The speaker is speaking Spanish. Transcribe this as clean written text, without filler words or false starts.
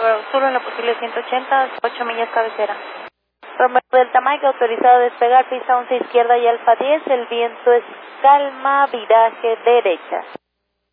Sur en la posible 180, 8 millas cabecera. Romeo Delta Mike, autorizado a despegar, pista 11 izquierda y Alfa 10, el viento es calma, viraje derecha.